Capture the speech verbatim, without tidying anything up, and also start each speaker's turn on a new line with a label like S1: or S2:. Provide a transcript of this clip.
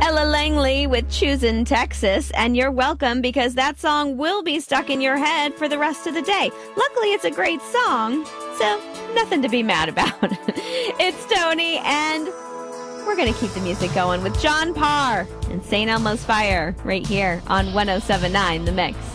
S1: Ella Langley with Choosin' Texas, and you're welcome because that song will be stuck in your head for the rest of the day. Luckily, it's a great song, so nothing to be mad about. It's Tony, and we're going to keep the music going with John Parr and Saint Elmo's Fire right here on one oh seven point nine The Mix.